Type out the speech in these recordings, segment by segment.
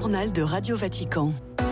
journal de Radio Vatican.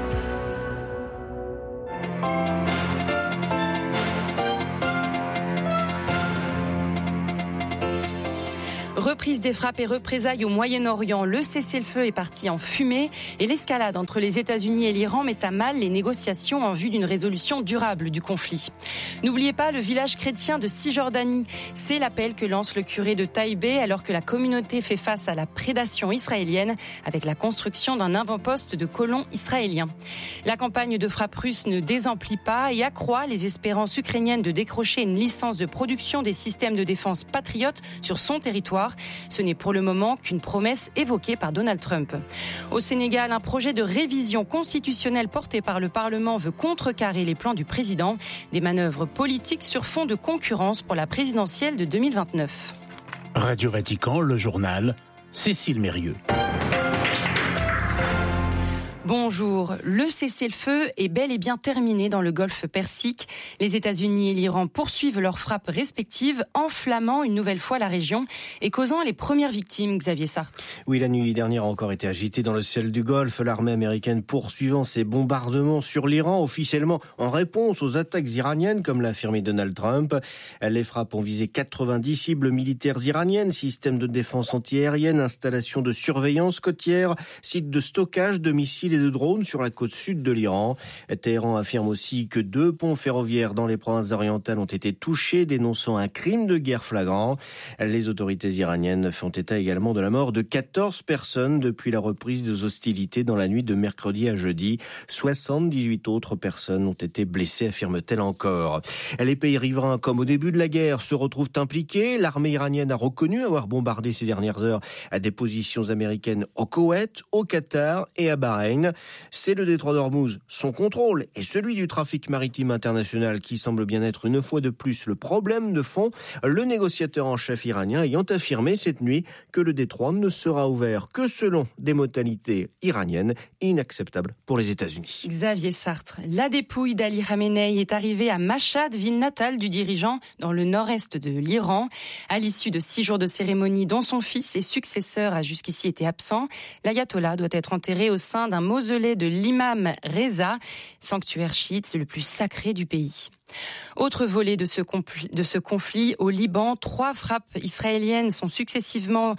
Reprise des frappes et représailles au Moyen-Orient, le cessez-le-feu est parti en fumée et l'escalade entre les États-Unis et l'Iran met à mal les négociations en vue d'une résolution durable du conflit. N'oubliez pas le village chrétien de Cisjordanie. C'est l'appel que lance le curé de Taïbé alors que la communauté fait face à la prédation israélienne avec la construction d'un avant-poste de colons israéliens. La campagne de frappe russe ne désemplit pas et accroît les espérances ukrainiennes de décrocher une licence de production des systèmes de défense patriotes sur son territoire. Ce n'est pour le moment qu'une promesse évoquée par Donald Trump. Au Sénégal, un projet de révision constitutionnelle porté par le Parlement veut contrecarrer les plans du président. Des manœuvres politiques sur fond de concurrence pour la présidentielle de 2029. Radio Vatican, le journal, Cécile Mérieux. Bonjour. Le cessez-le-feu est bel et bien terminé dans le golfe Persique. Les États-Unis et l'Iran poursuivent leurs frappes respectives, enflammant une nouvelle fois la région et causant les premières victimes, Xavier Sartre. Oui, la nuit dernière a encore été agitée dans le ciel du Golfe. L'armée américaine poursuivant ses bombardements sur l'Iran, officiellement en réponse aux attaques iraniennes, comme l'a affirmé Donald Trump. Les frappes ont visé 90 cibles militaires iraniennes, systèmes de défense antiaérienne, installations de surveillance côtière, sites de stockage de missiles et de drones sur la côte sud de l'Iran. Téhéran affirme aussi que 2 ponts ferroviaires dans les provinces orientales ont été touchés, dénonçant un crime de guerre flagrant. Les autorités iraniennes font état également de la mort de 14 personnes depuis la reprise des hostilités dans la nuit de mercredi à jeudi. 78 autres personnes ont été blessées, affirme-t-elle encore. Les pays riverains, comme au début de la guerre, se retrouvent impliqués. L'armée iranienne a reconnu avoir bombardé ces dernières heures à des positions américaines au Koweït, au Qatar et à Bahreïn. C'est le détroit d'Ormuz, son contrôle et celui du trafic maritime international qui semble bien être une fois de plus le problème de fond. Le négociateur en chef iranien ayant affirmé cette nuit que le détroit ne sera ouvert que selon des modalités iraniennes inacceptables pour les États-Unis. Xavier Sartre, la dépouille d'Ali Khamenei est arrivée à Mashhad, ville natale du dirigeant, dans le nord-est de l'Iran. À l'issue de 6 jours de cérémonie dont son fils et successeur a jusqu'ici été absent, l'ayatollah doit être enterré au sein d'un mausolée de l'imam Reza, sanctuaire chiite le plus sacré du pays. Autre volet de ce conflit, au Liban, 3 frappes israéliennes sont susceptibles,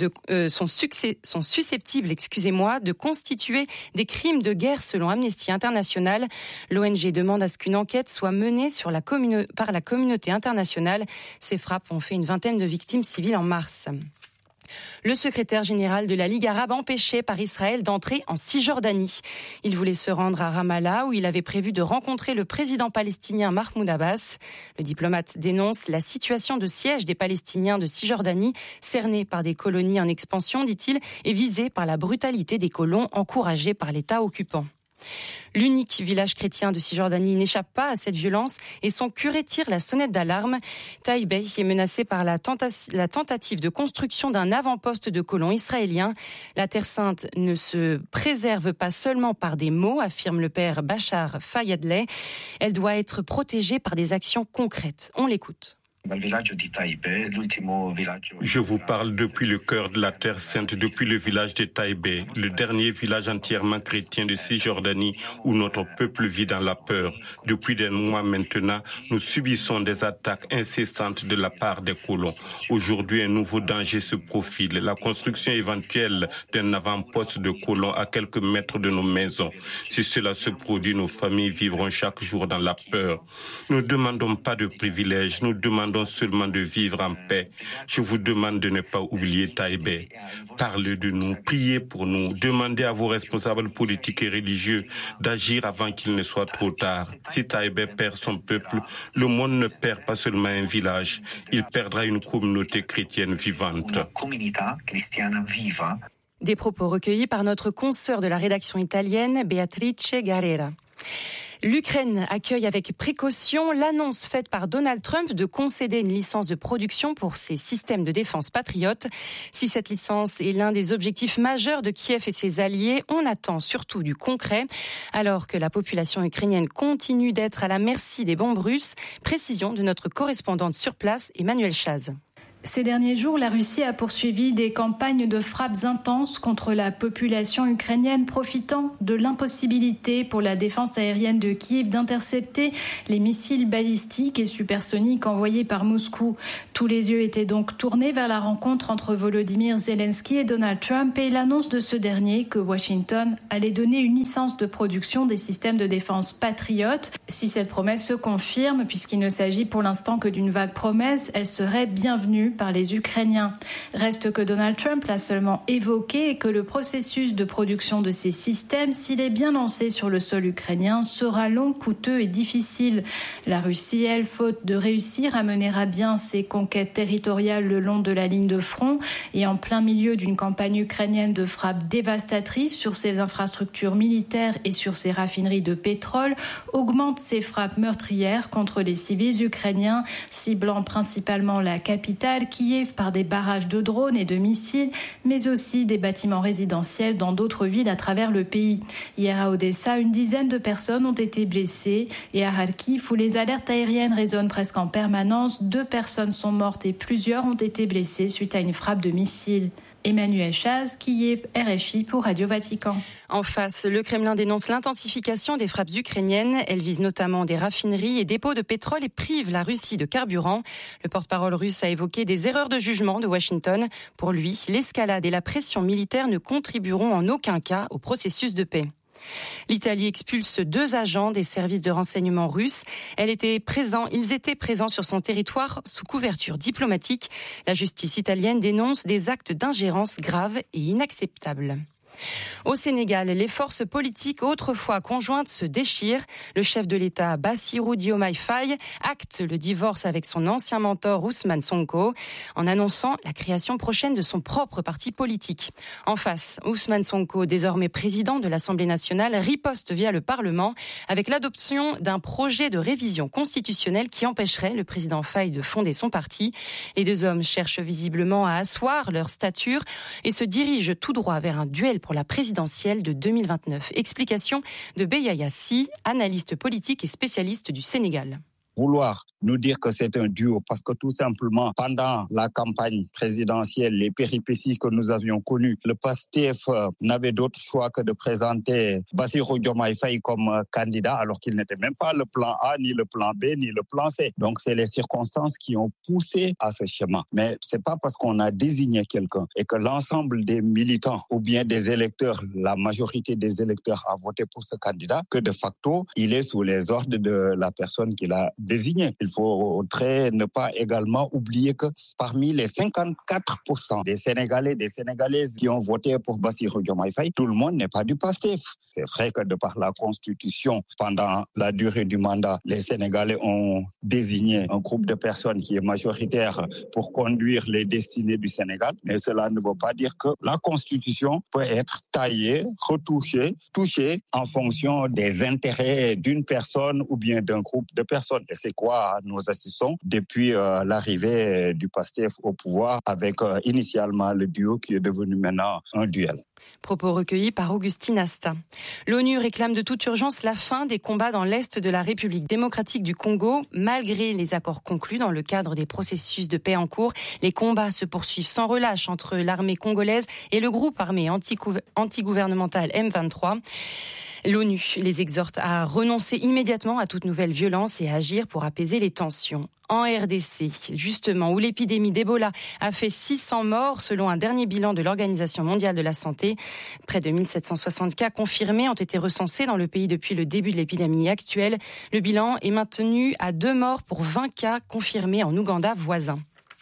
de constituer des crimes de guerre selon Amnesty International. L'ONG demande à ce qu'une enquête soit menée par la communauté internationale. Ces frappes ont fait une vingtaine de victimes civiles en mars. Le secrétaire général de la Ligue arabe empêché par Israël d'entrer en Cisjordanie. Il voulait se rendre à Ramallah où il avait prévu de rencontrer le président palestinien Mahmoud Abbas. Le diplomate dénonce la situation de siège des Palestiniens de Cisjordanie, cernés par des colonies en expansion, dit-il, et visés par la brutalité des colons encouragés par l'État occupant. L'unique village chrétien de Cisjordanie n'échappe pas à cette violence et son curé tire la sonnette d'alarme. Taïbé est menacé par la tentative de construction d'un avant-poste de colons israéliens. La Terre Sainte ne se préserve pas seulement par des mots, affirme le père Bachar Fayadleh. Elle doit être protégée par des actions concrètes. On l'écoute. Je vous parle depuis le cœur de la Terre Sainte, depuis le village de Taïbé, le dernier village entièrement chrétien de Cisjordanie où notre peuple vit dans la peur. Depuis des mois maintenant, nous subissons des attaques incessantes de la part des colons. Aujourd'hui, un nouveau danger se profile, la construction éventuelle d'un avant-poste de colons à quelques mètres de nos maisons. Si cela se produit, nos familles vivront chaque jour dans la peur. Nous ne demandons pas de privilèges, nous demandons seulement de vivre en paix. Je vous demande de ne pas oublier Taïbé. Parlez de nous, priez pour nous, demandez à vos responsables politiques et religieux d'agir avant qu'il ne soit trop tard. Si Taïbé perd son peuple, le monde ne perd pas seulement un village, il perdra une communauté chrétienne vivante. Des propos recueillis par notre consoeur de la rédaction italienne, Beatrice Garrera. L'Ukraine accueille avec précaution l'annonce faite par Donald Trump de concéder une licence de production pour ses systèmes de défense patriotes. Si cette licence est l'un des objectifs majeurs de Kiev et ses alliés, on attend surtout du concret. Alors que la population ukrainienne continue d'être à la merci des bombes russes, précision de notre correspondante sur place, Emmanuel Chaz. Ces derniers jours, la Russie a poursuivi des campagnes de frappes intenses contre la population ukrainienne, profitant de l'impossibilité pour la défense aérienne de Kiev d'intercepter les missiles balistiques et supersoniques envoyés par Moscou. Tous les yeux étaient donc tournés vers la rencontre entre Volodymyr Zelensky et Donald Trump et l'annonce de ce dernier que Washington allait donner une licence de production des systèmes de défense Patriot. Si cette promesse se confirme, puisqu'il ne s'agit pour l'instant que d'une vague promesse, elle serait bienvenue par les Ukrainiens. Reste que Donald Trump l'a seulement évoqué et que le processus de production de ces systèmes, s'il est bien lancé sur le sol ukrainien, sera long, coûteux et difficile. La Russie, elle, faute de réussir à mener à bien ses conquêtes territoriales le long de la ligne de front et en plein milieu d'une campagne ukrainienne de frappes dévastatrices sur ses infrastructures militaires et sur ses raffineries de pétrole, augmente ses frappes meurtrières contre les civils ukrainiens, ciblant principalement la capitale, Kiev, par des barrages de drones et de missiles, mais aussi des bâtiments résidentiels dans d'autres villes à travers le pays. Hier à Odessa, une dizaine de personnes ont été blessées et à Kharkiv, où les alertes aériennes résonnent presque en permanence, 2 personnes sont mortes et plusieurs ont été blessées suite à une frappe de missile. Emmanuel Chaz, Kiev, RFI pour Radio Vatican. En face, le Kremlin dénonce l'intensification des frappes ukrainiennes. Elles visent notamment des raffineries et dépôts de pétrole et privent la Russie de carburant. Le porte-parole russe a évoqué des erreurs de jugement de Washington. Pour lui, l'escalade et la pression militaire ne contribueront en aucun cas au processus de paix. L'Italie expulse 2 agents des services de renseignement russes. Ils étaient présents sur son territoire sous couverture diplomatique. La justice italienne dénonce des actes d'ingérence graves et inacceptables. Au Sénégal, les forces politiques autrefois conjointes se déchirent. Le chef de l'État, Bassirou Diomaye Faye, acte le divorce avec son ancien mentor Ousmane Sonko en annonçant la création prochaine de son propre parti politique. En face, Ousmane Sonko, désormais président de l'Assemblée nationale, riposte via le Parlement avec l'adoption d'un projet de révision constitutionnelle qui empêcherait le président Faye de fonder son parti. Les 2 hommes cherchent visiblement à asseoir leur stature et se dirigent tout droit vers un duel pour la présidentielle de 2029. Explication de Beya Yassi, analyste politique et spécialiste du Sénégal. Vouloir nous dire que c'est un duo parce que tout simplement, pendant la campagne présidentielle, les péripéties que nous avions connues, le PASTEF n'avait d'autre choix que de présenter Bassirou Diomaye Faye comme candidat alors qu'il n'était même pas le plan A, ni le plan B, ni le plan C. Donc c'est les circonstances qui ont poussé à ce schéma. Mais c'est pas parce qu'on a désigné quelqu'un et que l'ensemble des militants ou bien des électeurs, la majorité des électeurs a voté pour ce candidat que de facto, il est sous les ordres de la personne qui l'a désigné. Il faudrait ne pas également oublier que parmi les 54% des Sénégalais, des Sénégalaises qui ont voté pour Bassirou Diomaye Faye, tout le monde n'est pas du PASTEF. C'est vrai que de par la Constitution, pendant la durée du mandat, les Sénégalais ont désigné un groupe de personnes qui est majoritaire pour conduire les destinées du Sénégal. Mais cela ne veut pas dire que la Constitution peut être taillée, retouchée, touchée en fonction des intérêts d'une personne ou bien d'un groupe de personnes. Et c'est quoi nous assistons depuis l'arrivée du PASTEF au pouvoir avec initialement le duo qui est devenu maintenant un duel. Propos recueillis par Augustine Asta. L'ONU réclame de toute urgence la fin des combats dans l'est de la République démocratique du Congo. Malgré les accords conclus dans le cadre des processus de paix en cours, les combats se poursuivent sans relâche entre l'armée congolaise et le groupe armé antigouvernemental M23. L'ONU les exhorte à renoncer immédiatement à toute nouvelle violence et à agir pour apaiser les tensions. En RDC, justement, où l'épidémie d'Ebola a fait 600 morts selon un dernier bilan de l'Organisation mondiale de la santé. Près de 1760 cas confirmés ont été recensés dans le pays depuis le début de l'épidémie actuelle. Le bilan est maintenu à 2 morts pour 20 cas confirmés en Ouganda voisin.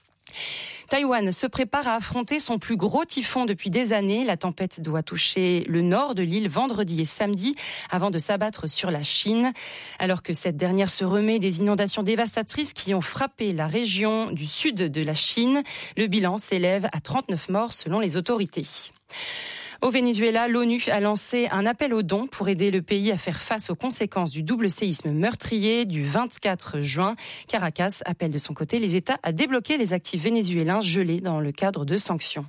Taïwan se prépare à affronter son plus gros typhon depuis des années. La tempête doit toucher le nord de l'île vendredi et samedi avant de s'abattre sur la Chine. Alors que cette dernière se remet des inondations dévastatrices qui ont frappé la région du sud de la Chine, le bilan s'élève à 39 morts selon les autorités. Au Venezuela, l'ONU a lancé un appel aux dons pour aider le pays à faire face aux conséquences du double séisme meurtrier du 24 juin. Caracas appelle de son côté les États à débloquer les actifs vénézuéliens gelés dans le cadre de sanctions.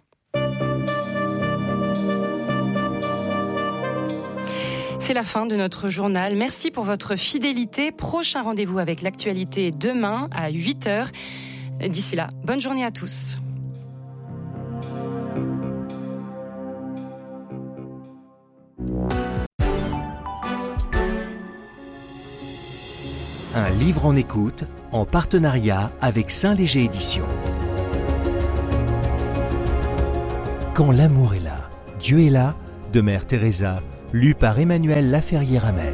C'est la fin de notre journal. Merci pour votre fidélité. Prochain rendez-vous avec l'actualité demain à 8h. D'ici là, bonne journée à tous. Un livre en écoute, en partenariat avec Saint-Léger Éditions. Quand l'amour est là, Dieu est là, de Mère Teresa, lu par Emmanuel Laferrière-Hamel.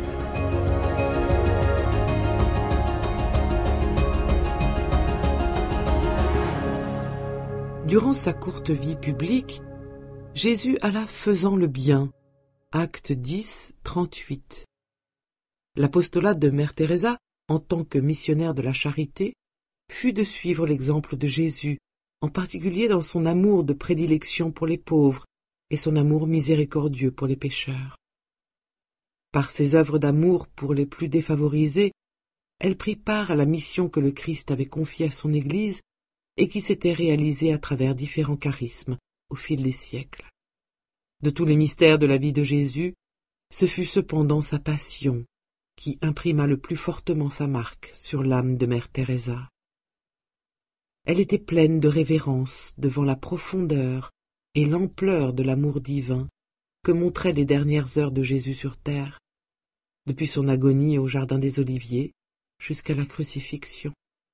Durant sa courte vie publique, Jésus alla faisant le bien. Acte 10, 38. L'apostolat de Mère Teresa, en tant que missionnaire de la charité, fut de suivre l'exemple de Jésus, en particulier dans son amour de prédilection pour les pauvres et son amour miséricordieux pour les pécheurs. Par ses œuvres d'amour pour les plus défavorisés, elle prit part à la mission que le Christ avait confiée à son Église et qui s'était réalisée à travers différents charismes au fil des siècles. De tous les mystères de la vie de Jésus, ce fut cependant sa passion qui imprima le plus fortement sa marque sur l'âme de Mère Teresa. Elle était pleine de révérence devant la profondeur et l'ampleur de l'amour divin que montraient les dernières heures de Jésus sur terre, depuis son agonie au Jardin des Oliviers jusqu'à la crucifixion.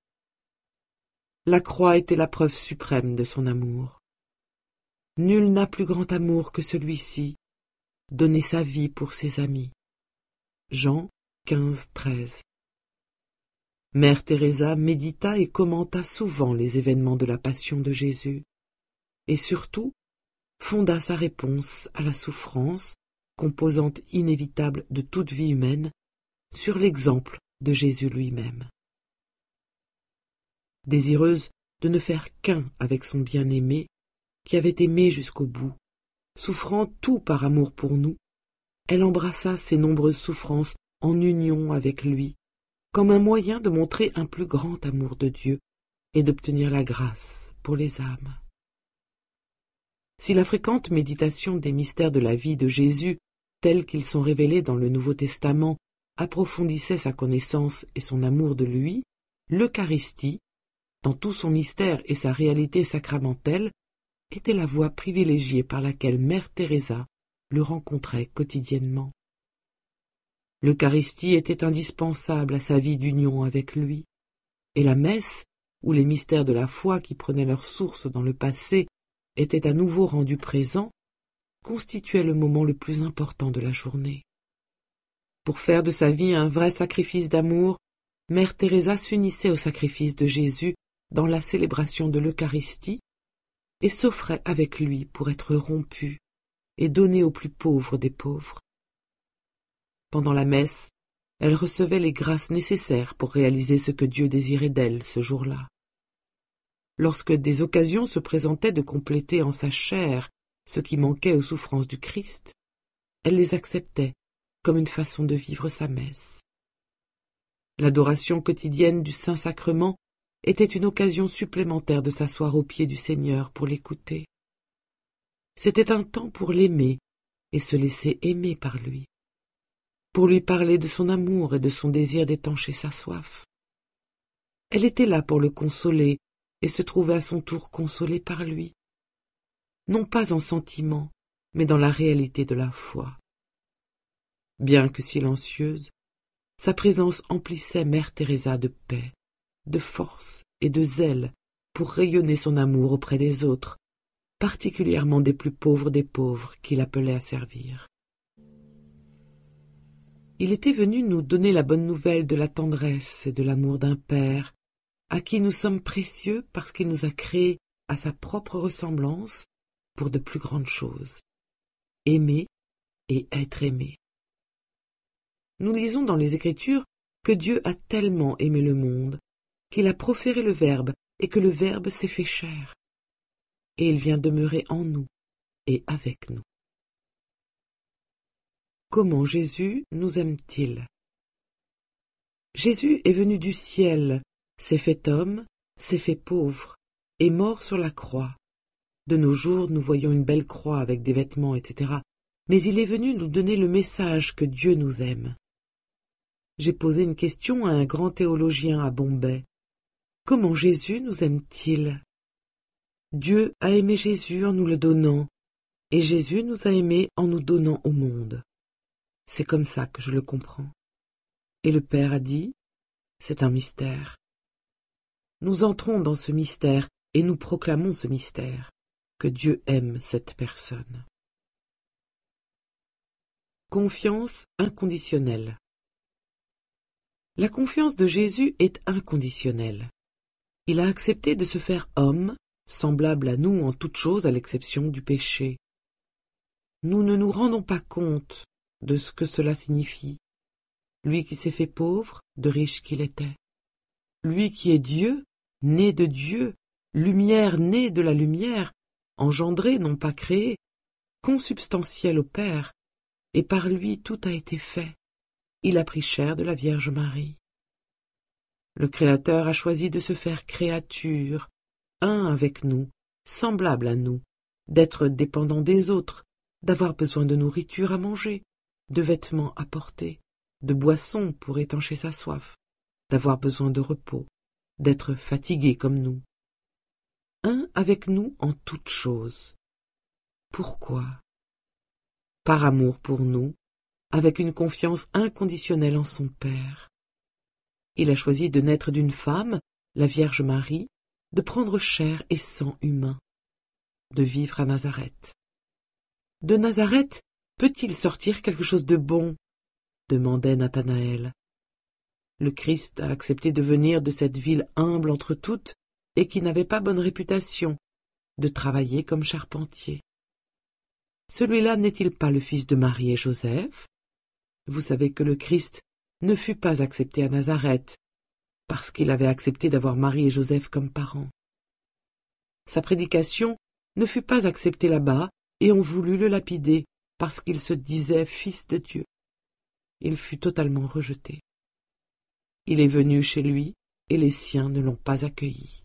La croix était la preuve suprême de son amour. Nul n'a plus grand amour que celui-ci, donner sa vie pour ses amis. Jean 15, 13. Mère Teresa médita et commenta souvent les événements de la Passion de Jésus, et surtout fonda sa réponse à la souffrance, composante inévitable de toute vie humaine, sur l'exemple de Jésus lui-même. Désireuse de ne faire qu'un avec son bien-aimé, qui avait aimé jusqu'au bout, souffrant tout par amour pour nous, elle embrassa ses nombreuses souffrances en union avec lui, comme un moyen de montrer un plus grand amour de Dieu et d'obtenir la grâce pour les âmes. Si la fréquente méditation des mystères de la vie de Jésus, tels qu'ils sont révélés dans le Nouveau Testament, approfondissait sa connaissance et son amour de lui, l'Eucharistie, dans tout son mystère et sa réalité sacramentelle, était la voie privilégiée par laquelle Mère Teresa le rencontrait quotidiennement. L'Eucharistie était indispensable à sa vie d'union avec lui, et la messe, où les mystères de la foi qui prenaient leur source dans le passé étaient à nouveau rendus présents, constituait le moment le plus important de la journée. Pour faire de sa vie un vrai sacrifice d'amour, Mère Teresa s'unissait au sacrifice de Jésus dans la célébration de l'Eucharistie et s'offrait avec lui pour être rompue et donnée aux plus pauvres des pauvres. Pendant la messe, elle recevait les grâces nécessaires pour réaliser ce que Dieu désirait d'elle ce jour-là. Lorsque des occasions se présentaient de compléter en sa chair ce qui manquait aux souffrances du Christ, elle les acceptait comme une façon de vivre sa messe. L'adoration quotidienne du Saint-Sacrement était une occasion supplémentaire de s'asseoir aux pieds du Seigneur pour l'écouter. C'était un temps pour l'aimer et se laisser aimer par lui, pour lui parler de son amour et de son désir d'étancher sa soif. Elle était là pour le consoler et se trouvait à son tour consolée par lui, non pas en sentiment, mais dans la réalité de la foi. Bien que silencieuse, sa présence emplissait Mère Teresa de paix, de force et de zèle pour rayonner son amour auprès des autres, particulièrement des plus pauvres des pauvres qu'il appelait à servir. Il était venu nous donner la bonne nouvelle de la tendresse et de l'amour d'un Père, à qui nous sommes précieux parce qu'il nous a créés à sa propre ressemblance pour de plus grandes choses, aimer et être aimé. Nous lisons dans les Écritures que Dieu a tellement aimé le monde qu'il a proféré le Verbe et que le Verbe s'est fait chair. Et il vient demeurer en nous et avec nous. Comment Jésus nous aime-t-il? Jésus est venu du ciel, s'est fait homme, s'est fait pauvre, est mort sur la croix. De nos jours, nous voyons une belle croix avec des vêtements, etc. Mais il est venu nous donner le message que Dieu nous aime. J'ai posé une question à un grand théologien à Bombay. Comment Jésus nous aime-t-il? Dieu a aimé Jésus en nous le donnant, et Jésus nous a aimés en nous donnant au monde. C'est comme ça que je le comprends. Et le Père a dit, c'est un mystère. Nous entrons dans ce mystère et nous proclamons ce mystère, que Dieu aime cette personne. Confiance inconditionnelle. La confiance de Jésus est inconditionnelle. Il a accepté de se faire homme, semblable à nous en toutes choses à l'exception du péché. Nous ne nous rendons pas compte de ce que cela signifie. Lui qui s'est fait pauvre, de riche qu'il était. Lui qui est Dieu, né de Dieu, lumière née de la lumière, engendré, non pas créé, consubstantiel au Père, et par lui tout a été fait. Il a pris chair de la Vierge Marie. Le Créateur a choisi de se faire créature, un avec nous, semblable à nous, d'être dépendant des autres, d'avoir besoin de nourriture à manger, de vêtements à porter, de boissons pour étancher sa soif, d'avoir besoin de repos, d'être fatigué comme nous. Un avec nous en toutes choses. Pourquoi? Par amour pour nous, avec une confiance inconditionnelle en son Père. Il a choisi de naître d'une femme, la Vierge Marie, de prendre chair et sang humain, de vivre à Nazareth. De Nazareth peut-il sortir quelque chose de bon? Demandait Nathanaël. Le Christ a accepté de venir de cette ville humble entre toutes et qui n'avait pas bonne réputation, de travailler comme charpentier. Celui-là n'est-il pas le fils de Marie et Joseph? Vous savez que le Christ ne fut pas accepté à Nazareth, parce qu'il avait accepté d'avoir Marie et Joseph comme parents. Sa prédication ne fut pas acceptée là-bas, et on voulut le lapider, parce qu'il se disait fils de Dieu. Il fut totalement rejeté. Il est venu chez lui, et les siens ne l'ont pas accueilli.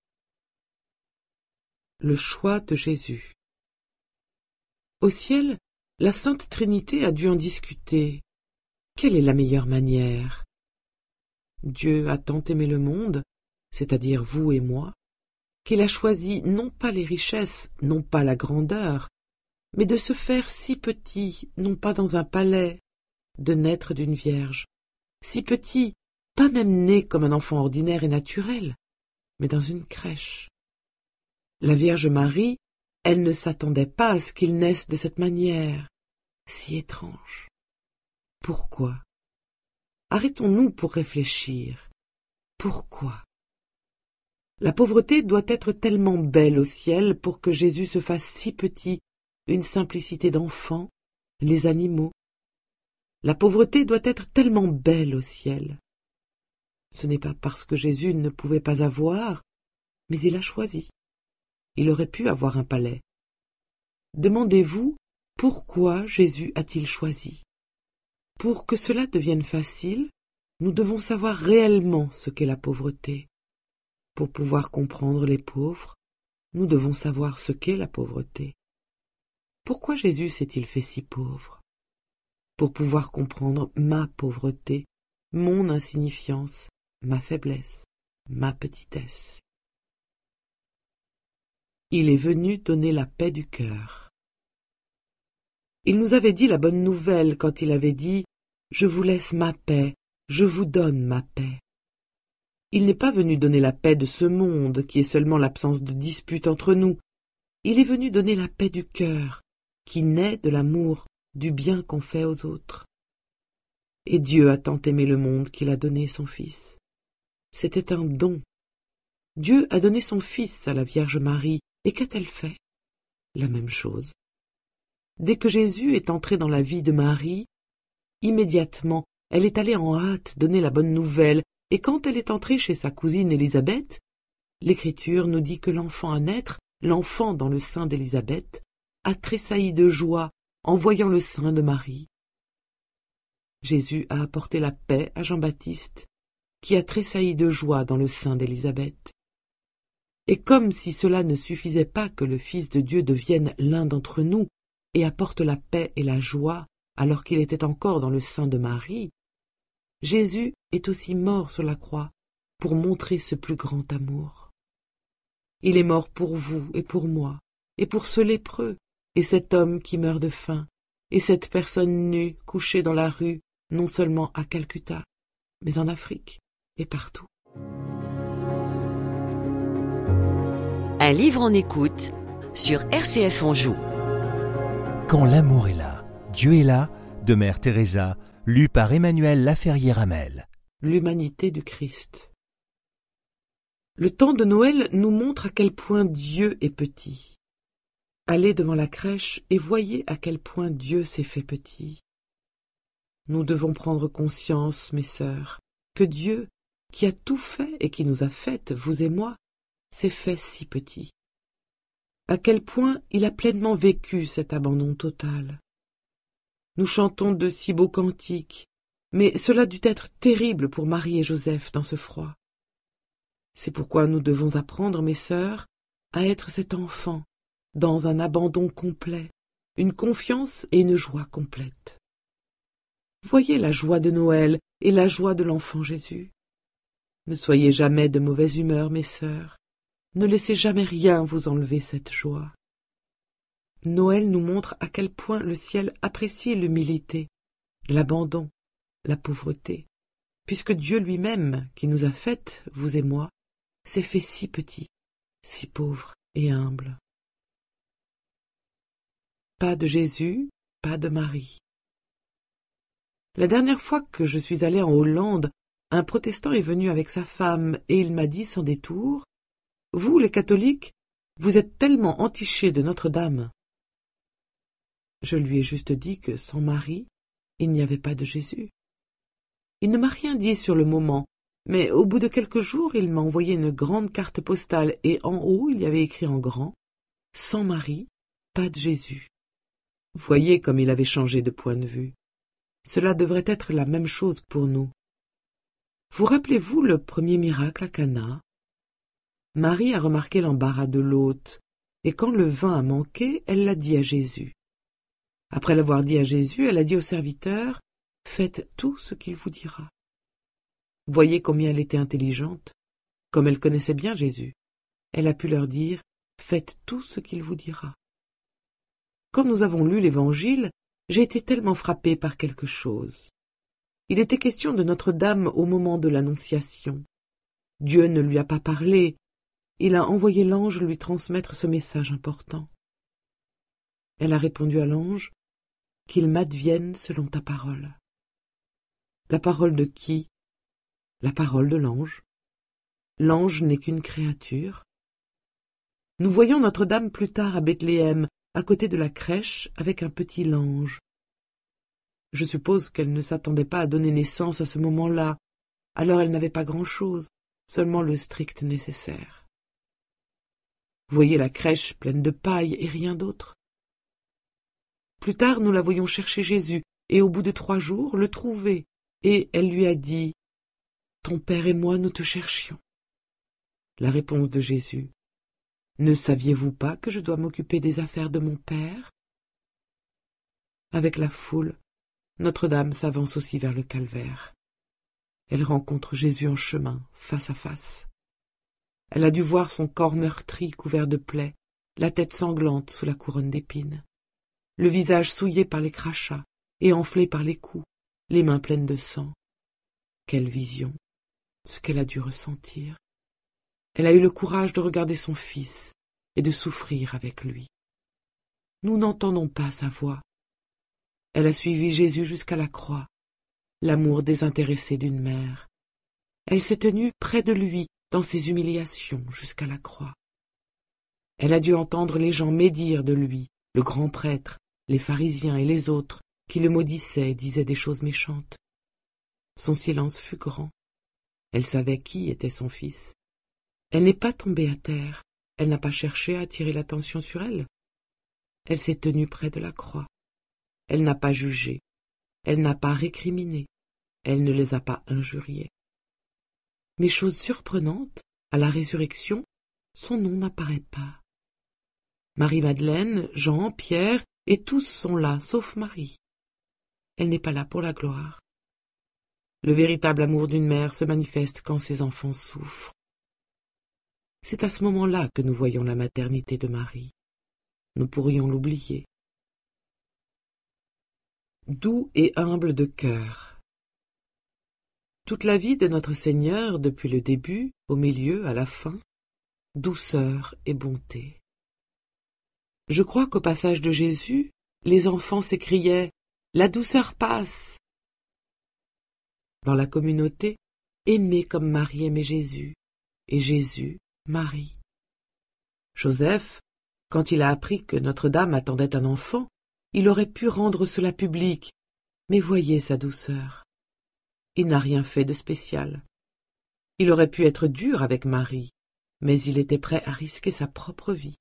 Le choix de Jésus. Au ciel, la Sainte Trinité a dû en discuter. Quelle est la meilleure manière? Dieu a tant aimé le monde, c'est-à-dire vous et moi, qu'il a choisi non pas les richesses, non pas la grandeur, mais de se faire si petit, non pas dans un palais, de naître d'une vierge, si petit, pas même né comme un enfant ordinaire et naturel, mais dans une crèche. La Vierge Marie, elle ne s'attendait pas à ce qu'il naisse de cette manière, si étrange. Pourquoi? Arrêtons-nous pour réfléchir. Pourquoi? La pauvreté doit être tellement belle au ciel pour que Jésus se fasse si petit, une simplicité d'enfant, les animaux. La pauvreté doit être tellement belle au ciel. Ce n'est pas parce que Jésus ne pouvait pas avoir, mais il a choisi. Il aurait pu avoir un palais. Demandez-vous, pourquoi Jésus a-t-il choisi? Pour que cela devienne facile, nous devons savoir réellement ce qu'est la pauvreté. Pour pouvoir comprendre les pauvres, nous devons savoir ce qu'est la pauvreté. Pourquoi Jésus s'est-il fait si pauvre? Pour pouvoir comprendre ma pauvreté, mon insignifiance, ma faiblesse, ma petitesse. Il est venu donner la paix du cœur. Il nous avait dit la bonne nouvelle quand il avait dit « Je vous laisse ma paix, je vous donne ma paix ». Il n'est pas venu donner la paix de ce monde, qui est seulement l'absence de dispute entre nous. Il est venu donner la paix du cœur, qui naît de l'amour, du bien qu'on fait aux autres. Et Dieu a tant aimé le monde qu'il a donné son Fils. C'était un don. Dieu a donné son Fils à la Vierge Marie, et qu'a-t-elle fait? La même chose. Dès que Jésus est entré dans la vie de Marie, immédiatement, elle est allée en hâte donner la bonne nouvelle, et quand elle est entrée chez sa cousine Élisabeth, l'Écriture nous dit que l'enfant à naître, l'enfant dans le sein d'Élisabeth, a tressailli de joie en voyant le sein de Marie. Jésus a apporté la paix à Jean-Baptiste, qui a tressailli de joie dans le sein d'Élisabeth. Et comme si cela ne suffisait pas que le Fils de Dieu devienne l'un d'entre nous et apporte la paix et la joie alors qu'il était encore dans le sein de Marie, Jésus est aussi mort sur la croix pour montrer ce plus grand amour. Il est mort pour vous et pour moi, et pour ce lépreux, et cet homme qui meurt de faim, et cette personne nue couchée dans la rue, non seulement à Calcutta, mais en Afrique et partout. Un livre en écoute sur RCF Anjou. Quand l'amour est là, Dieu est là, de Mère Teresa, lu par Emmanuel Laferrière-Hamel. L'humanité du Christ. Le temps de Noël nous montre à quel point Dieu est petit. Allez devant la crèche et voyez à quel point Dieu s'est fait petit. Nous devons prendre conscience, mes sœurs, que Dieu, qui a tout fait et qui nous a faites, vous et moi, s'est fait si petit. À quel point il a pleinement vécu cet abandon total. Nous chantons de si beaux cantiques, mais cela dut être terrible pour Marie et Joseph dans ce froid. C'est pourquoi nous devons apprendre, mes sœurs, à être cet enfant, dans un abandon complet, une confiance et une joie complète. Voyez la joie de Noël et la joie de l'enfant Jésus. Ne soyez jamais de mauvaise humeur, mes sœurs. Ne laissez jamais rien vous enlever cette joie. Noël nous montre à quel point le ciel apprécie l'humilité, l'abandon, la pauvreté, puisque Dieu lui-même, qui nous a faites, vous et moi, s'est fait si petit, si pauvre et humble. Pas de Jésus, pas de Marie. La dernière fois que je suis allée en Hollande, un protestant est venu avec sa femme et il m'a dit sans détour « Vous, les catholiques, vous êtes tellement entichés de Notre-Dame. » Je lui ai juste dit que sans Marie, il n'y avait pas de Jésus. Il ne m'a rien dit sur le moment, mais au bout de quelques jours, il m'a envoyé une grande carte postale et en haut, il y avait écrit en grand « Sans Marie, pas de Jésus ». Voyez comme il avait changé de point de vue. Cela devrait être la même chose pour nous. Vous rappelez-vous le premier miracle à Cana? Marie a remarqué l'embarras de l'hôte, et quand le vin a manqué, elle l'a dit à Jésus. Après l'avoir dit à Jésus, elle a dit au serviteur « Faites tout ce qu'il vous dira ». Voyez combien elle était intelligente. Comme elle connaissait bien Jésus, elle a pu leur dire « Faites tout ce qu'il vous dira ». Quand nous avons lu l'Évangile, j'ai été tellement frappée par quelque chose. Il était question de Notre-Dame au moment de l'Annonciation. Dieu ne lui a pas parlé, il a envoyé l'ange lui transmettre ce message important. Elle a répondu à l'ange, « Qu'il m'advienne selon ta parole. » La parole de qui? La parole de l'ange. L'ange n'est qu'une créature. Nous voyons Notre-Dame plus tard à Bethléem, à côté de la crèche, avec un petit lange. Je suppose qu'elle ne s'attendait pas à donner naissance à ce moment-là, alors elle n'avait pas grand-chose, seulement le strict nécessaire. Vous voyez la crèche pleine de paille et rien d'autre. Plus tard, nous la voyons chercher Jésus, et au bout de 3 jours, le trouver, et elle lui a dit « Ton père et moi, nous te cherchions. » La réponse de Jésus « Ne saviez-vous pas que je dois m'occuper des affaires de mon père ?» Avec la foule, Notre-Dame s'avance aussi vers le calvaire. Elle rencontre Jésus en chemin, face à face. Elle a dû voir son corps meurtri couvert de plaies, la tête sanglante sous la couronne d'épines, le visage souillé par les crachats et enflé par les coups, les mains pleines de sang. Quelle vision, ce qu'elle a dû ressentir. Elle a eu le courage de regarder son fils et de souffrir avec lui. Nous n'entendons pas sa voix. Elle a suivi Jésus jusqu'à la croix, l'amour désintéressé d'une mère. Elle s'est tenue près de lui dans ses humiliations jusqu'à la croix. Elle a dû entendre les gens médire de lui, le grand prêtre, les pharisiens et les autres, qui le maudissaient et disaient des choses méchantes. Son silence fut grand. Elle savait qui était son fils. Elle n'est pas tombée à terre, elle n'a pas cherché à attirer l'attention sur elle. Elle s'est tenue près de la croix. Elle n'a pas jugé, elle n'a pas récriminé, elle ne les a pas injuriés. Mais chose surprenante, à la résurrection, son nom n'apparaît pas. Marie-Madeleine, Jean, Pierre, et tous sont là, sauf Marie. Elle n'est pas là pour la gloire. Le véritable amour d'une mère se manifeste quand ses enfants souffrent. C'est à ce moment-là que nous voyons la maternité de Marie. Nous pourrions l'oublier. Doux et humble de cœur. Toute la vie de notre Seigneur, depuis le début, au milieu, à la fin, douceur et bonté. Je crois qu'au passage de Jésus, les enfants s'écriaient « La douceur passe !» Dans la communauté, aimer comme Marie aimait Jésus, et Jésus, Marie. Joseph, quand il a appris que Notre-Dame attendait un enfant, il aurait pu rendre cela public, mais voyez sa douceur. Il n'a rien fait de spécial. Il aurait pu être dur avec Marie, mais il était prêt à risquer sa propre vie.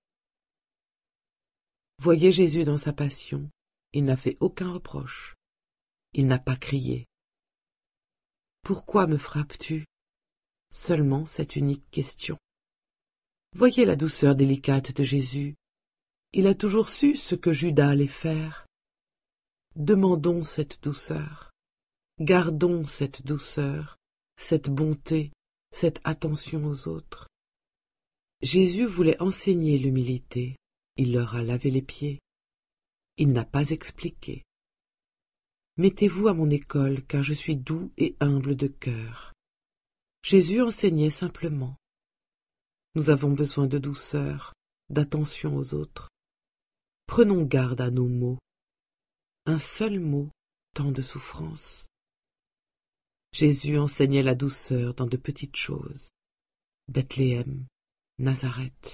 Voyez Jésus dans sa passion, il n'a fait aucun reproche. Il n'a pas crié. Pourquoi me frappes-tu? Seulement cette unique question. Voyez la douceur délicate de Jésus. Il a toujours su ce que Judas allait faire. Demandons cette douceur. Gardons cette douceur, cette bonté, cette attention aux autres. Jésus voulait enseigner l'humilité. Il leur a lavé les pieds. Il n'a pas expliqué. Mettez-vous à mon école, car je suis doux et humble de cœur. Jésus enseignait simplement. Nous avons besoin de douceur, d'attention aux autres. Prenons garde à nos mots. Un seul mot, tant de souffrance. Jésus enseignait la douceur dans de petites choses. Bethléem, Nazareth.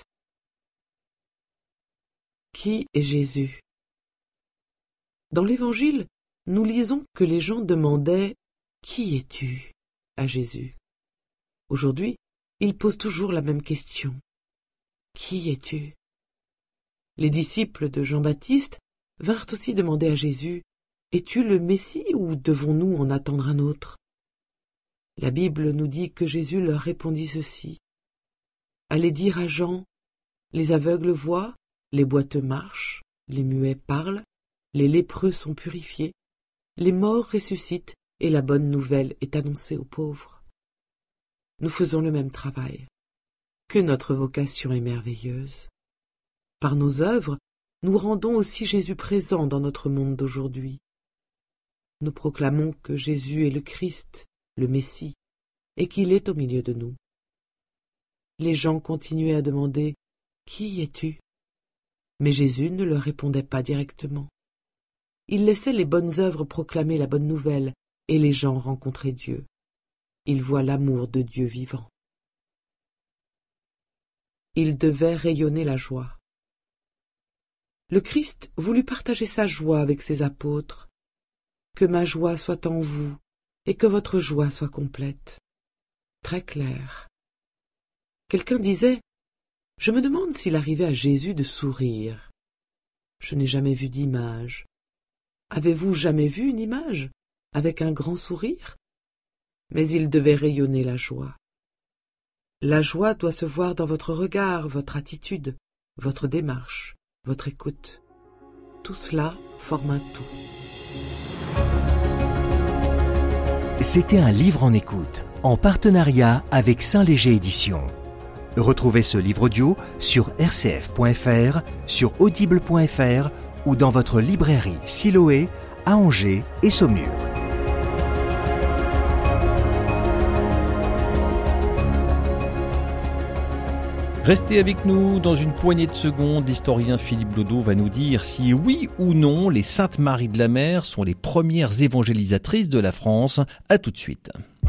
Qui est Jésus? Dans l'Évangile, nous lisons que les gens demandaient « Qui es-tu » à Jésus. Aujourd'hui, ils posent toujours la même question. « Qui es-tu » Les disciples de Jean-Baptiste vinrent aussi demander à Jésus « Es-tu le Messie ou devons-nous en attendre un autre » La Bible nous dit que Jésus leur répondit ceci. « Allez dire à Jean, les aveugles voient, les boiteux marchent, les muets parlent, les lépreux sont purifiés, les morts ressuscitent et la bonne nouvelle est annoncée aux pauvres. » Nous faisons le même travail. Que notre vocation est merveilleuse. Par nos œuvres, nous rendons aussi Jésus présent dans notre monde d'aujourd'hui. Nous proclamons que Jésus est le Christ, le Messie, et qu'il est au milieu de nous. Les gens continuaient à demander « Qui es-tu » Mais Jésus ne leur répondait pas directement. Il laissait les bonnes œuvres proclamer la bonne nouvelle, et les gens rencontraient Dieu. Ils voient l'amour de Dieu vivant. Il devait rayonner la joie. Le Christ voulut partager sa joie avec ses apôtres. Que ma joie soit en vous, et que votre joie soit complète. Très clair. Quelqu'un disait « Je me demande s'il arrivait à Jésus de sourire. Je n'ai jamais vu d'image. Avez-vous jamais vu une image avec un grand sourire ?» Mais il devait rayonner la joie. La joie doit se voir dans votre regard, votre attitude, votre démarche, votre écoute. Tout cela forme un tout. C'était un livre en écoute, en partenariat avec Saint-Léger Éditions. Retrouvez ce livre audio sur rcf.fr, sur audible.fr ou dans votre librairie Siloé, à Angers et Saumur. Restez avec nous dans une poignée de secondes. L'historien Philippe Blodeau va nous dire si oui ou non les Saintes Maries de la Mer sont les premières évangélisatrices de la France. À tout de suite.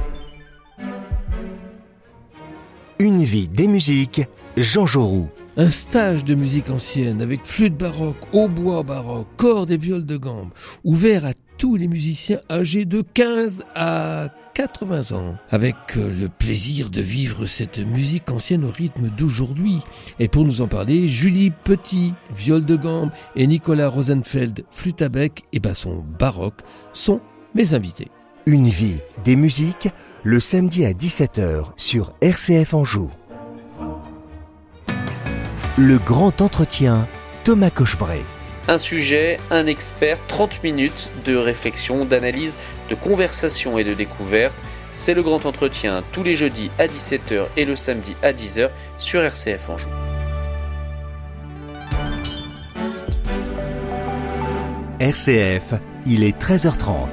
Une vie des musiques, Jean Jaurou. Un stage de musique ancienne avec flûte baroque, hautbois baroque, cordes et viols de gambe, ouvert à tous les musiciens âgés de 15 à 80 ans, avec le plaisir de vivre cette musique ancienne au rythme d'aujourd'hui. Et pour nous en parler, Julie Petit, viol de gambe, et Nicolas Rosenfeld, flûte à bec et basson baroque, sont mes invités. Une vie des musiques, le samedi à 17h sur RCF Anjou. Le grand entretien, Thomas Cochebray. Un sujet, un expert, 30 minutes de réflexion, d'analyse, de conversation et de découverte. C'est le grand entretien tous les jeudis à 17h et le samedi à 10h sur RCF Anjou. RCF, il est 13h30.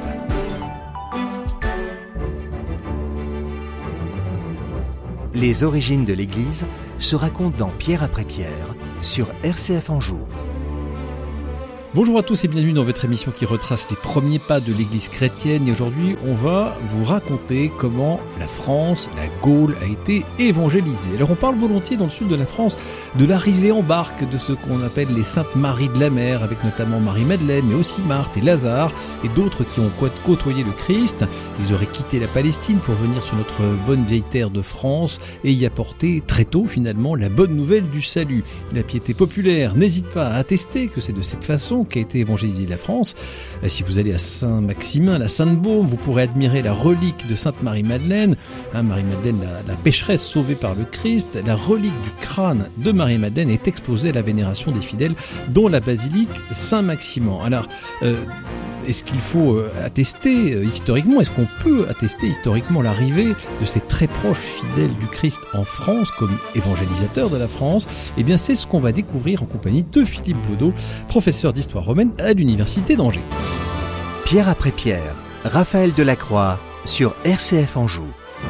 Les origines de l'Église se racontent dans Pierre après Pierre sur RCF Anjou. Bonjour à tous et bienvenue dans votre émission qui retrace les premiers pas de l'Église chrétienne. Et aujourd'hui, on va vous raconter comment la France, la Gaule, a été évangélisée. Alors on parle volontiers dans le sud de la France de l'arrivée en barque de ce qu'on appelle les Saintes Maries de la Mer, avec notamment Marie-Madeleine, mais aussi Marthe et Lazare, et d'autres qui ont côtoyé le Christ. Ils auraient quitté la Palestine pour venir sur notre bonne vieille terre de France et y apporter très tôt finalement la bonne nouvelle du salut. La piété populaire n'hésite pas à attester que c'est de cette façon qu'a été évangélisée la France. Si vous allez à Saint-Maximin, la Sainte-Baume, vous pourrez admirer la relique de Sainte Marie-Madeleine. Marie-Madeleine, la pécheresse sauvée par le Christ. La relique du crâne de Marie-Madeleine est exposée à la vénération des fidèles, dont la basilique Saint-Maximin. Alors, est-ce qu'il faut attester historiquement, est-ce qu'on peut attester historiquement l'arrivée de ces très proches fidèles du Christ en France comme évangélisateurs de la France? Eh bien, c'est ce qu'on va découvrir en compagnie de Philippe Blodeau, professeur d'histoire romaine à l'Université d'Angers. Pierre après Pierre, Raphaël Delacroix sur RCF Anjou.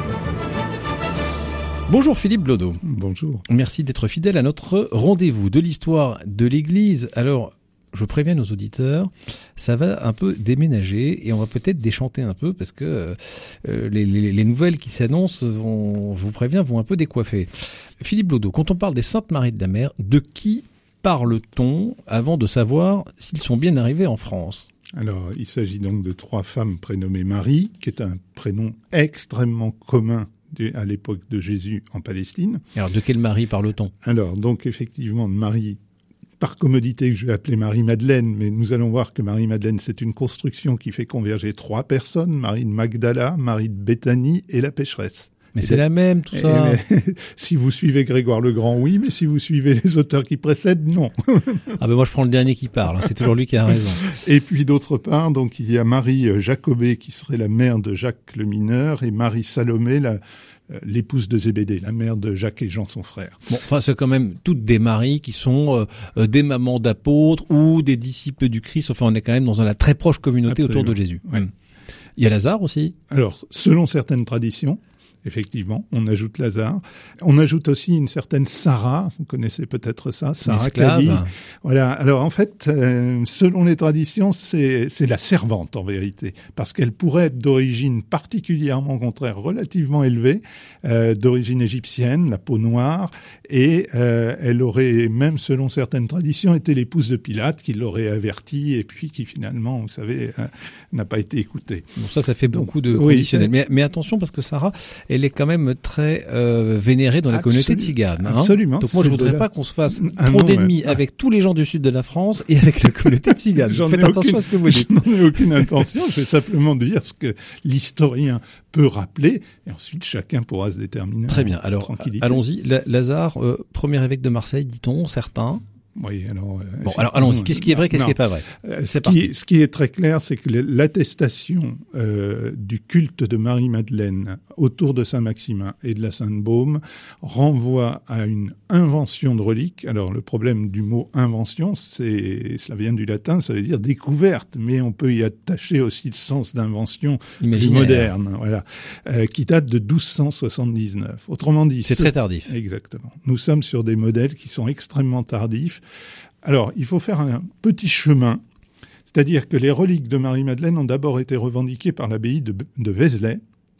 Bonjour Philippe Blodeau. Bonjour. Merci d'être fidèle à notre rendez-vous de l'histoire de l'Église. Alors, je préviens nos auditeurs, ça va un peu déménager et on va peut-être déchanter un peu parce que les nouvelles qui s'annoncent, vous préviens, vont un peu décoiffer. Philippe Blodeau, quand on parle des Saintes Maries de la Mer, de qui parle-t-on avant de savoir s'ils sont bien arrivés en France ? Alors, il s'agit donc de 3 femmes prénommées Marie, qui est un prénom extrêmement commun à l'époque de Jésus en Palestine. Alors, de quelle Marie parle-t-on ? Alors, donc effectivement, de Marie, par commodité, que je vais appeler Marie-Madeleine, mais nous allons voir que Marie-Madeleine, c'est une construction qui fait converger 3 personnes, Marie de Magdala, Marie de Béthanie et la pécheresse. Mais c'est la même, tout ça. Si vous suivez Grégoire le Grand, oui, mais si vous suivez les auteurs qui précèdent, non. Ah ben moi je prends le dernier qui parle, c'est toujours lui qui a raison. Et puis d'autre part, donc il y a Marie Jacobée qui serait la mère de Jacques le mineur et Marie Salomé, l'épouse de Zébédée, la mère de Jacques et Jean son frère. Bon, enfin c'est quand même toutes des Maries qui sont des mamans d'apôtres ou des disciples du Christ. Enfin on est quand même dans la très proche communauté autour de Jésus. Ouais. Il y a Lazare aussi. Alors selon certaines traditions, effectivement, on ajoute Lazare. On ajoute aussi une certaine Sarah, vous connaissez peut-être ça, Sarah Kabi. Voilà. Alors en fait, selon les traditions, c'est la servante en vérité, parce qu'elle pourrait être d'origine particulièrement, au contraire, relativement élevée, d'origine égyptienne, la peau noire, et elle aurait même, selon certaines traditions, été l'épouse de Pilate, qui l'aurait averti, et puis qui finalement, vous savez, n'a pas été écoutée. Bon, ça fait beaucoup de conditionnels. Oui, mais attention, parce que Sarah, elle est quand même très vénérée dans la communauté tzigane. Absolument. Donc moi, je voudrais pas qu'on se fasse trop d'ennemis avec tous les gens du sud de la France et avec la communauté tzigane. Faites attention à ce que vous dites. Je n'en ai aucune intention. Je vais simplement dire ce que l'historien peut rappeler et ensuite chacun pourra se déterminer. Très bien. Alors, allons-y. Lazare, premier évêque de Marseille, dit-on, certains. Oui, alors... Bon, alors allons-y. Qu'est-ce qui est vrai, qu'est-ce qui est pas vrai? Ce qui est très clair, c'est que l'attestation du culte de Marie-Madeleine autour de Saint-Maximin et de la Sainte-Baume renvoie à une invention de reliques. Alors, le problème du mot invention, cela vient du latin, ça veut dire découverte, mais on peut y attacher aussi le sens d'invention plus moderne, voilà, qui date de 1279. Autrement dit... C'est très tardif. Exactement. Nous sommes sur des modèles qui sont extrêmement tardifs. Alors, il faut faire un petit chemin, c'est-à-dire que les reliques de Marie-Madeleine ont d'abord été revendiquées par l'abbaye de Vézelay,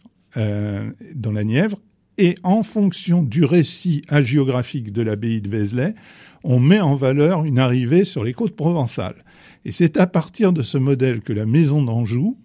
dans la Nièvre, et en fonction du récit hagiographique de l'abbaye de Vézelay, on met en valeur une arrivée sur les côtes provençales. Et c'est à partir de ce modèle que la maison d'Anjou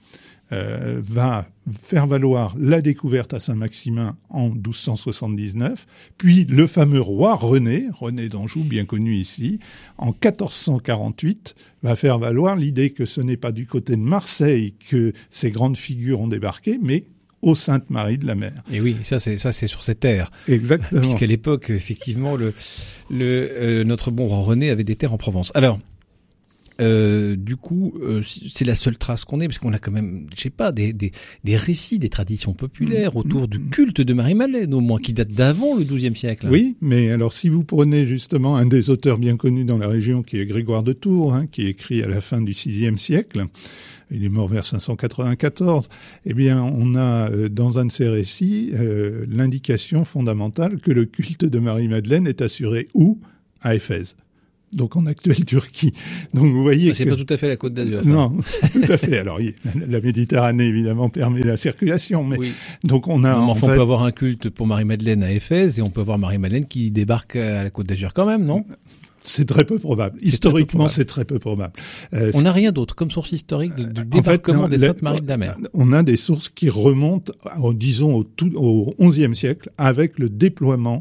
va faire valoir la découverte à Saint-Maximin en 1279, puis le fameux roi René d'Anjou, bien connu ici, en 1448, va faire valoir l'idée que ce n'est pas du côté de Marseille que ces grandes figures ont débarqué, mais aux Saintes Maries de la Mer. Et oui, ça c'est sur ces terres. Exactement. Puisqu'à l'époque, effectivement, notre bon roi René avait des terres en Provence. Alors, du coup, c'est la seule trace qu'on ait, parce qu'on a quand même, je sais pas, des récits, des traditions populaires autour du culte de Marie-Madeleine, au moins, qui date d'avant le XIIe siècle. Oui, mais alors si vous prenez justement un des auteurs bien connus dans la région, qui est Grégoire de Tours, qui écrit à la fin du VIe siècle, il est mort vers 594, eh bien, on a dans un de ses récits l'indication fondamentale que le culte de Marie-Madeleine est assuré où ? À Éphèse. Donc en actuelle Turquie. Donc vous voyez c'est pas tout à fait la Côte d'Azur, ça. Non, tout à fait. Alors la Méditerranée évidemment permet la circulation, mais oui. Donc on a on peut avoir un culte pour Marie-Madeleine à Éphèse et on peut avoir Marie-Madeleine qui débarque à la Côte d'Azur quand même, non ? C'est très peu probable. Historiquement, c'est très peu probable. On n'a rien d'autre comme source historique du débarquement des Saintes Maries de la Mer. On a des sources qui remontent, disons, au XIe siècle, avec le déploiement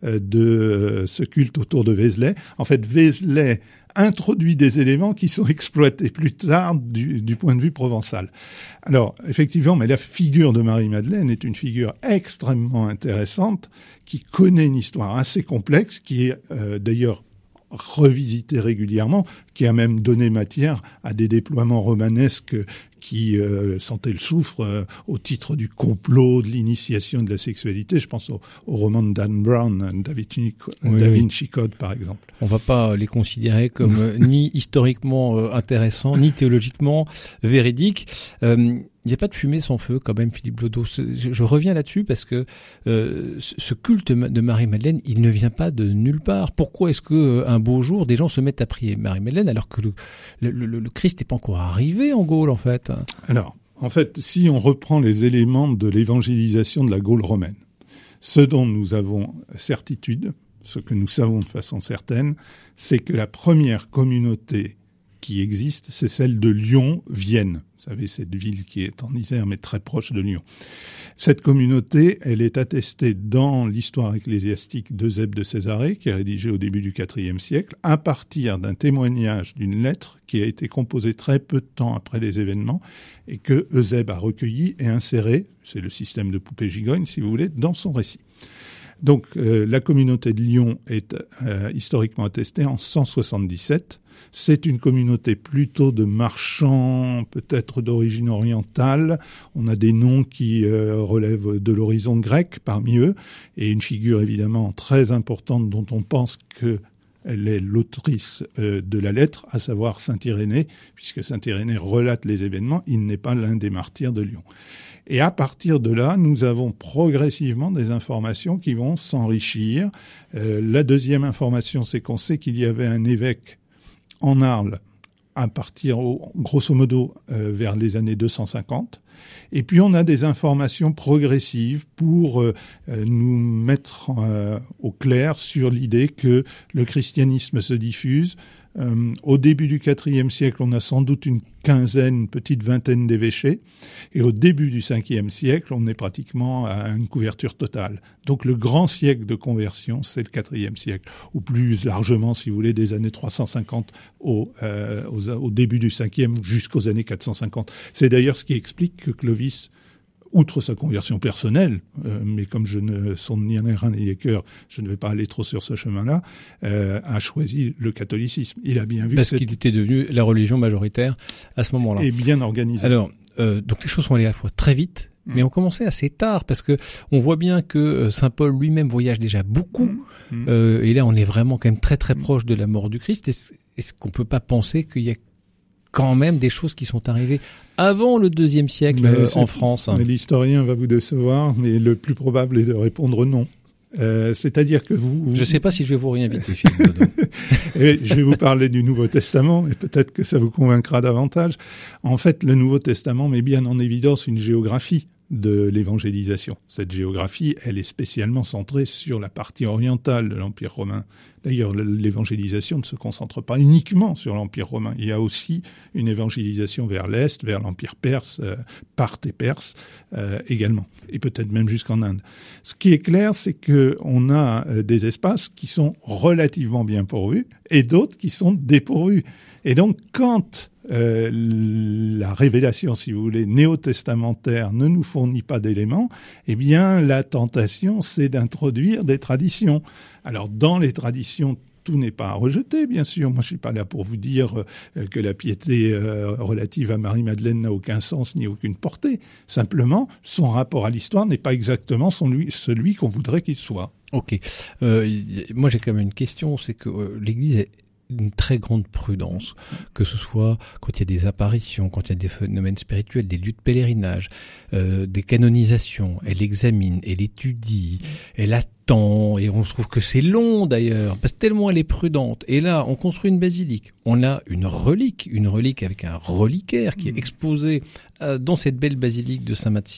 de ce culte autour de Vézelay. En fait, Vézelay introduit des éléments qui sont exploités plus tard du point de vue provençal. Alors, effectivement, mais la figure de Marie-Madeleine est une figure extrêmement intéressante, qui connaît une histoire assez complexe, qui est d'ailleurs revisité régulièrement, qui a même donné matière à des déploiements romanesques qui sentaient le soufre au titre du complot, de l'initiation de la sexualité. Je pense au roman de Dan Brown, Da Vinci Code, par exemple. On va pas les considérer comme ni historiquement intéressants, ni théologiquement véridiques. Il n'y a pas de fumée sans feu, quand même, Philippe Blodeau. Je reviens là-dessus parce que ce culte de Marie-Madeleine, il ne vient pas de nulle part. Pourquoi est-ce qu'un beau jour, des gens se mettent à prier Marie-Madeleine alors que le Christ n'est pas encore arrivé en Gaule, en fait ? Alors, en fait, si on reprend les éléments de l'évangélisation de la Gaule romaine, ce dont nous avons certitude, ce que nous savons de façon certaine, c'est que la première communauté qui existe, c'est celle de Lyon-Vienne. Vous savez, cette ville qui est en Isère, mais très proche de Lyon. Cette communauté, elle est attestée dans l'histoire ecclésiastique d'Eusèbe de Césarée, qui est rédigée au début du IVe siècle, à partir d'un témoignage d'une lettre qui a été composée très peu de temps après les événements, et que Eusèbe a recueilli et inséré, c'est le système de poupée gigogne, si vous voulez, dans son récit. Donc, la communauté de Lyon est historiquement attestée en 177. C'est une communauté plutôt de marchands, peut-être d'origine orientale. On a des noms qui relèvent de l'horizon grec parmi eux, et une figure évidemment très importante dont on pense qu'elle est l'autrice de la lettre, à savoir saint Irénée, puisque saint Irénée relate les événements, il n'est pas l'un des martyrs de Lyon. Et à partir de là, nous avons progressivement des informations qui vont s'enrichir. La deuxième information, c'est qu'on sait qu'il y avait un évêque en Arles à partir, grosso modo, vers les années 250. Et puis on a des informations progressives pour nous mettre au clair sur l'idée que le christianisme se diffuse. Au début du IVe siècle, on a sans doute une petite vingtaine d'évêchés. Et au début du Ve siècle, on est pratiquement à une couverture totale. Donc le grand siècle de conversion, c'est le IVe siècle. Ou plus largement, si vous voulez, des années 350 au début du Ve jusqu'aux années 450. C'est d'ailleurs ce qui explique que Clovis, outre sa conversion personnelle, mais comme je ne sonde ni un rein ni les cœurs, je ne vais pas aller trop sur ce chemin-là, a choisi le catholicisme. Il a bien vu parce qu'il était devenu la religion majoritaire à ce moment-là. Et bien organisé. Alors, donc les choses sont allées à la fois très vite, mais on commençait assez tard, parce que on voit bien que saint Paul lui-même voyage déjà beaucoup, et là on est vraiment quand même très très proche de la mort du Christ. Est-ce qu'on peut pas penser qu'il y a quand même des choses qui sont arrivées avant le IIe siècle en France. Mais l'historien va vous décevoir, mais le plus probable est de répondre non. C'est-à-dire que vous... Je ne sais pas si je vais vous réinviter, Philippe. Et je vais vous parler du Nouveau Testament, mais peut-être que ça vous convaincra davantage. En fait, le Nouveau Testament met bien en évidence une géographie de l'évangélisation. Cette géographie, elle est spécialement centrée sur la partie orientale de l'Empire romain. D'ailleurs, l'évangélisation ne se concentre pas uniquement sur l'Empire romain. Il y a aussi une évangélisation vers l'Est, vers l'Empire perse, Parthe et Perse également, et peut-être même jusqu'en Inde. Ce qui est clair, c'est que on a des espaces qui sont relativement bien pourvus et d'autres qui sont dépourvus. Et donc, quand la révélation, si vous voulez, néo-testamentaire ne nous fournit pas d'éléments, eh bien, la tentation, c'est d'introduire des traditions. Alors, dans les traditions tout n'est pas à rejeter, bien sûr. Moi, je suis pas là pour vous dire que la piété relative à Marie-Madeleine n'a aucun sens ni aucune portée. Simplement, son rapport à l'histoire n'est pas exactement celui qu'on voudrait qu'il soit. Ok. Moi, j'ai quand même une question, c'est que l'Église est une très grande prudence, que ce soit quand il y a des apparitions, quand il y a des phénomènes spirituels, des lieux de pèlerinage, des canonisations. Elle examine, elle étudie, elle attend, et on trouve que c'est long d'ailleurs, parce que tellement elle est prudente. Et là, on construit une basilique, on a une relique avec un reliquaire qui est exposé dans cette belle basilique de Saint-Maximin.